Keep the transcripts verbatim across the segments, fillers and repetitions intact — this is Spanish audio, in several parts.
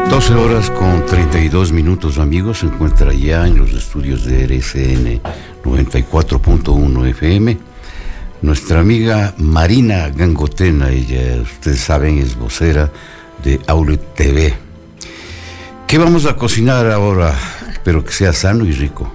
doce horas con treinta y dos minutos, amigos. Se encuentra ya en los estudios de R C N noventa y cuatro punto uno F M nuestra amiga Marina Gangotena. Ella, ustedes saben, es vocera de Outlet T V. ¿Qué vamos a cocinar ahora? Espero que sea sano y rico.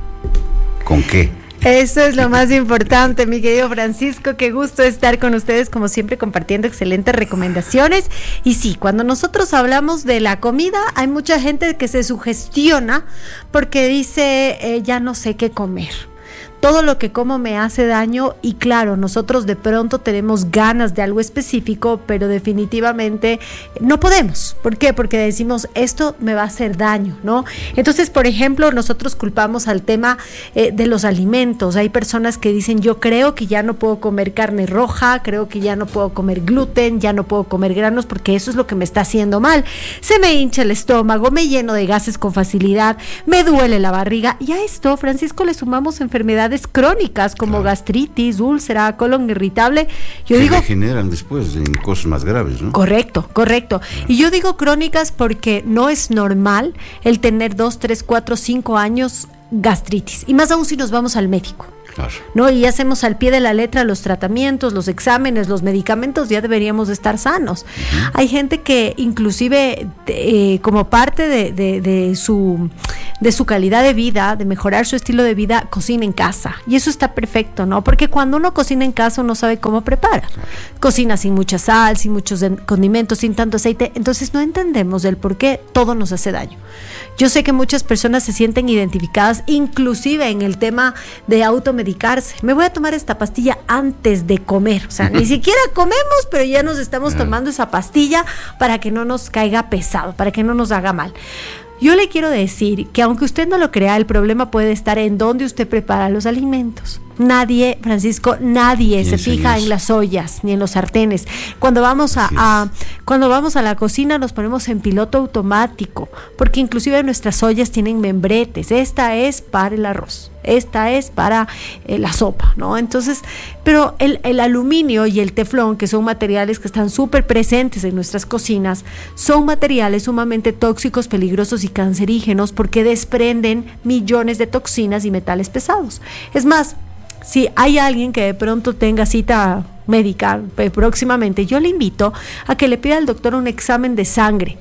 ¿Con qué? Eso es lo más importante, mi querido Francisco. Qué gusto estar con ustedes, como siempre, compartiendo excelentes recomendaciones. Y sí, cuando nosotros hablamos de la comida, hay mucha gente que se sugestiona porque dice, eh, ya no sé qué comer. Todo lo que como me hace daño, y claro, nosotros de pronto tenemos ganas de algo específico, pero definitivamente no podemos. ¿Por qué? Porque decimos, esto me va a hacer daño, ¿no? Entonces, por ejemplo, nosotros culpamos al tema eh, de los alimentos. Hay personas que dicen, yo creo que ya no puedo comer carne roja, creo que ya no puedo comer gluten, ya no puedo comer granos, porque eso es lo que me está haciendo mal. Se me hincha el estómago, me lleno de gases con facilidad, me duele la barriga, y a esto, Francisco, le sumamos enfermedades crónicas como claro. gastritis, úlcera, colon irritable. Yo que digo, degeneran después en cosas más graves, ¿no? Correcto, correcto. Claro. Y yo digo crónicas porque no es normal el tener dos, tres, cuatro, cinco años gastritis. Y más aún si nos vamos al médico. Claro. ¿No? Y hacemos al pie de la letra los tratamientos, los exámenes, los medicamentos, ya deberíamos de estar sanos. Uh-huh. Hay gente que inclusive eh, como parte de, de, de, su, de su calidad de vida, de mejorar su estilo de vida, cocina en casa. Y eso está perfecto, ¿no? Porque cuando uno cocina en casa, uno sabe cómo prepara. Claro. Cocina sin mucha sal, sin muchos condimentos, sin tanto aceite. Entonces no entendemos el por qué todo nos hace daño. Yo sé que muchas personas se sienten identificadas, inclusive en el tema de automedicarse. Me voy a tomar esta pastilla antes de comer. O sea, ni siquiera comemos, pero ya nos estamos tomando esa pastilla para que no nos caiga pesado, para que no nos haga mal. Yo le quiero decir que aunque usted no lo crea, el problema puede estar en dónde usted prepara los alimentos. Nadie, Francisco, nadie se fija en las ollas ni en los sartenes. Cuando vamos a, a cuando vamos a la cocina nos ponemos en piloto automático, porque inclusive nuestras ollas tienen membretes. Esta es para el arroz, esta es para eh, la sopa, ¿no? Entonces, pero el, el aluminio y el teflón, que son materiales que están súper presentes en nuestras cocinas, son materiales sumamente tóxicos, peligrosos y cancerígenos porque desprenden millones de toxinas y metales pesados. Es más, si hay alguien que de pronto tenga cita médica eh, próximamente, yo le invito a que le pida al doctor un examen de sangre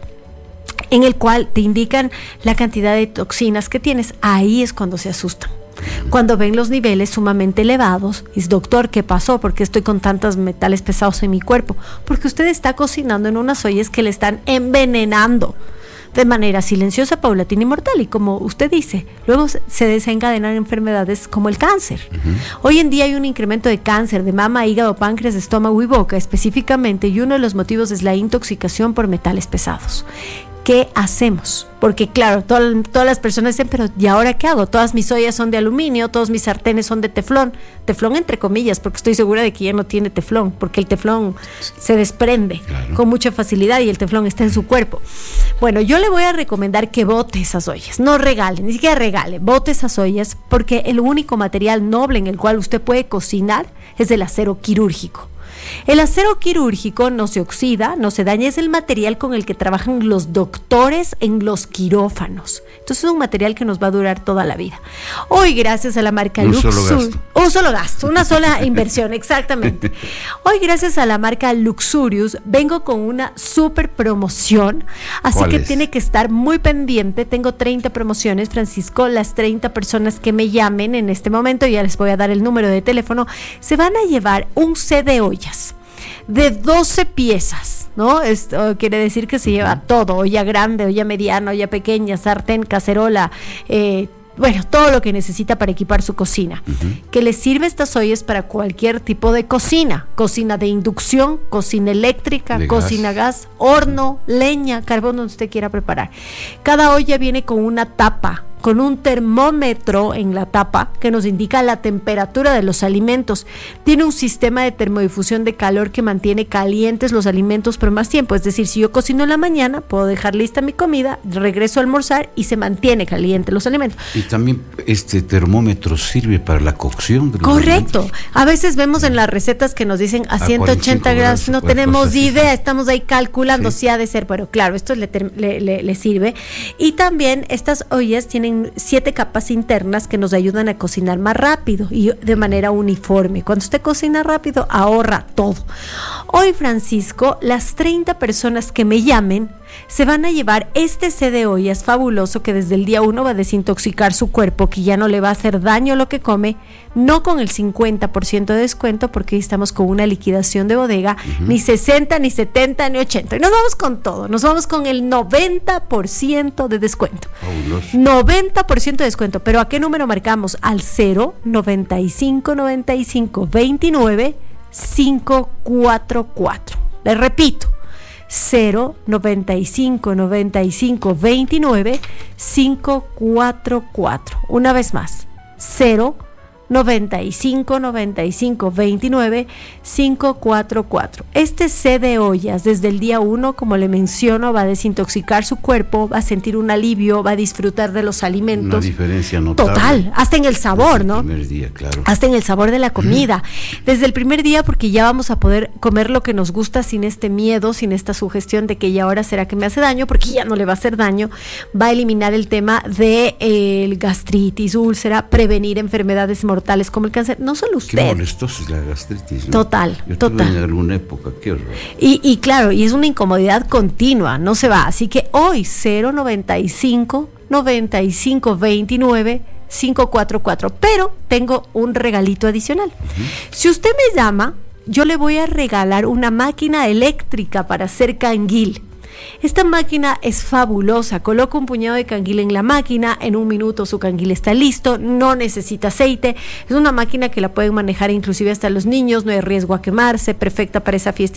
en el cual te indican la cantidad de toxinas que tienes. Ahí es cuando se asustan. Cuando ven los niveles sumamente elevados, es doctor, ¿qué pasó? ¿Por qué estoy con tantos metales pesados en mi cuerpo? Porque usted está cocinando en unas ollas que le están envenenando de manera silenciosa, paulatina y mortal, y como usted dice, luego se desencadenan enfermedades como el cáncer. Uh-huh. Hoy en día hay un incremento de cáncer de mama, hígado, páncreas, estómago y boca específicamente, y uno de los motivos es la intoxicación por metales pesados. ¿Qué hacemos? Porque claro, todas, todas las personas dicen, pero ¿y ahora qué hago? Todas mis ollas son de aluminio, todos mis sartenes son de teflón. Teflón entre comillas, porque estoy segura de que ya no tiene teflón, porque el teflón se desprende claro. con mucha facilidad y el teflón está en su cuerpo. Bueno, yo le voy a recomendar que bote esas ollas, no regale, ni siquiera regale, bote esas ollas, porque el único material noble en el cual usted puede cocinar es el acero quirúrgico. El acero quirúrgico no se oxida, no se daña, es el material con el que trabajan los doctores en los quirófanos. Entonces es un material que nos va a durar toda la vida. Hoy, gracias a la marca Luxurious, un solo gasto, una sola inversión, exactamente. Hoy, gracias a la marca Luxurious, vengo con una súper promoción, así que es? Tiene que estar muy pendiente. Tengo treinta promociones, Francisco. Las treinta personas que me llamen en este momento, ya les voy a dar el número de teléfono, se van a llevar un set de ollas de doce piezas, ¿no? Esto quiere decir que se lleva todo: olla grande, olla mediana, olla pequeña, sartén, cacerola, eh, bueno, todo lo que necesita para equipar su cocina. Uh-huh. Que le sirve estas ollas para cualquier tipo de cocina: cocina de inducción, cocina eléctrica, de cocina gas. gas, horno, leña, carbón, donde usted quiera preparar. Cada olla viene con una tapa con un termómetro en la tapa que nos indica la temperatura de los alimentos. Tiene un sistema de termodifusión de calor que mantiene calientes los alimentos por más tiempo. Es decir, si yo cocino en la mañana, puedo dejar lista mi comida, regreso a almorzar y se mantiene caliente los alimentos. Y también este termómetro sirve para la cocción de los Correcto. alimentos. A veces vemos en las recetas que nos dicen a, a ciento ochenta grados, no tenemos idea, estamos ahí calculando sí. si ha de ser, pero claro, esto le, le, le, le sirve. Y también estas ollas tienen siete capas internas que nos ayudan a cocinar más rápido y de manera uniforme. Cuando usted cocina rápido, ahorra todo. Hoy, Francisco, las treinta personas que me llamen se van a llevar este set de ollas fabuloso que desde el día uno va a desintoxicar su cuerpo, que ya no le va a hacer daño lo que come, no con el cincuenta por ciento de descuento, porque estamos con una liquidación de bodega, uh-huh. ni sesenta, ni setenta, ni ochenta. Y nos vamos con todo, nos vamos con el noventa por ciento de descuento. Fabuloso. noventa por ciento de descuento. ¿Pero a qué número marcamos? Al cero noventa y cinco noventa y cinco veintinueve cinco cuatro cuatro. Les repito, cero noventa y cinco noventa y cinco veintinueve cinco cuatro cuatro. Una vez más, cero noventa y cinco noventa y cinco veintinueve cinco cuatro cuatro. Este set de ollas desde el día uno, como le menciono, va a desintoxicar su cuerpo, va a sentir un alivio, va a disfrutar de los alimentos. Una diferencia notable. Total, hasta en el sabor, desde ¿no? El primer día, claro. Hasta en el sabor de la comida. Desde el primer día, porque ya vamos a poder comer lo que nos gusta sin este miedo, sin esta sugestión de que ya ahora será que me hace daño, porque ya no le va a hacer daño. Va a eliminar el tema de eh, el gastritis, úlcera, prevenir enfermedades mortales como el cáncer. No solo usted. Qué molestosa es la gastritis, ¿no? Total, Yo total. tuve en alguna época, qué horror. Y, y claro, y es una incomodidad continua, no se va. Así que hoy cero noventa y cinco noventa y cinco veintinueve cinco cuatro cuatro. Pero tengo un regalito adicional. Uh-huh. Si usted me llama, yo le voy a regalar una máquina eléctrica para hacer canguil. Esta máquina es fabulosa, coloca un puñado de canguil en la máquina, en un minuto su canguil está listo, no necesita aceite, es una máquina que la pueden manejar inclusive hasta los niños, no hay riesgo a quemarse, perfecta para esa fiesta